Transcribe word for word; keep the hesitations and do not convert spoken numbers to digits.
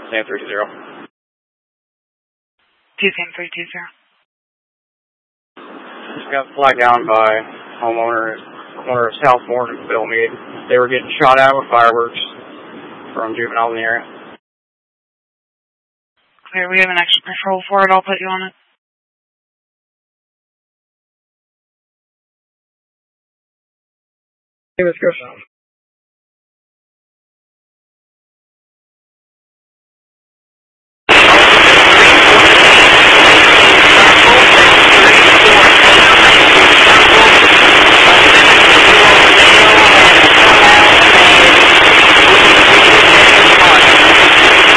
Sam three two zero. Two Sam three two zero. Just got flagged down by homeowner, corner of South Morgan and Philmead. They were getting shot at with fireworks from juveniles in the area. Clear, we have an extra patrol for it. I'll put you on it. Hey, Miss Griffin.